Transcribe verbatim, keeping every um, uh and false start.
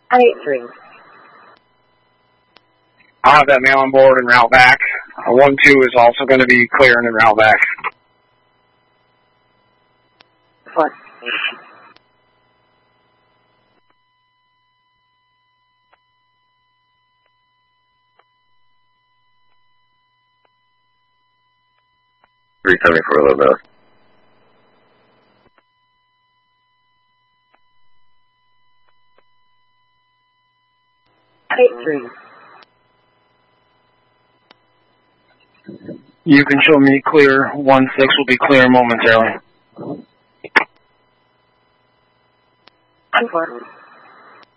eight three. I'll have that mail on board and route back. Uh, one two is also going to be clear and then route back. What? three seventy-four, a little bit. eight three. You can show me clear. one six will be clear momentarily. I'm fine.